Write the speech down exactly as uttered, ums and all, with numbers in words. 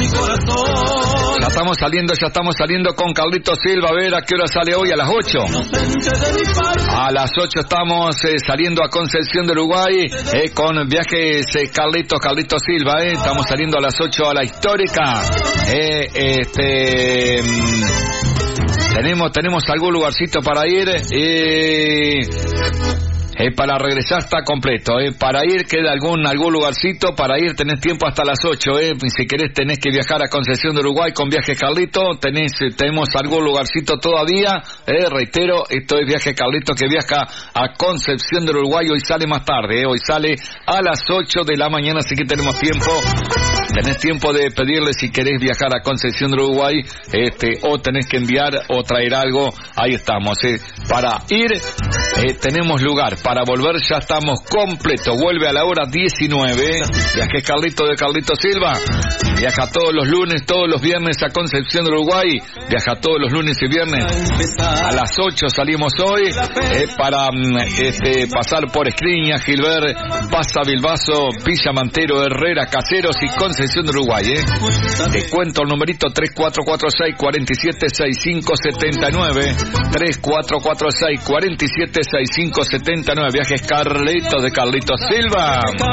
Ya estamos saliendo, ya estamos saliendo con Carlitos Silva. A ver a qué hora sale hoy, a las ocho. A las ocho estamos eh, saliendo a Concepción de Uruguay eh, con viajes eh, Carlitos, Carlitos Silva. Eh. Estamos saliendo a las ocho a la histórica. Eh, este... Tenemos, tenemos algún lugarcito para ir. Eh, eh, para regresar está completo. Eh. Para ir queda algún algún lugarcito. Para ir tenés tiempo hasta las ocho. Eh. Si querés tenés que viajar a Concepción de Uruguay con Viaje Carlito. Tenés, tenemos algún lugarcito todavía. Eh. Reitero, esto es Viaje Carlito que viaja a Concepción del Uruguay. Hoy sale más tarde. Eh. Hoy sale a las ocho de la mañana. Así que tenemos tiempo. Tenés tiempo de pedirle si querés viajar a Concepción del Uruguay, este, o tenés que enviar o traer algo. Ahí estamos, eh. Para ir, eh, tenemos lugar. Para volver ya estamos completo. Vuelve a la hora diecinueve. Viaje Carlito de Carlito Silva. Viaja todos los lunes, todos los viernes a Concepción del Uruguay. Viaja todos los lunes y viernes. A las ocho salimos hoy eh, para este, pasar por Escriña, Gilbert, Baza, Bilbaso, Villa Mantero, Herrera, Caseros y Concepción de Uruguay. Eh. Te cuento el numerito tres cuatro cuatro seis, cuatro siete seis cinco siete nueve. tres cuatro cuatro seis, cuatro siete seis cinco siete nueve. Viajes Carlitos de Carlitos Silva.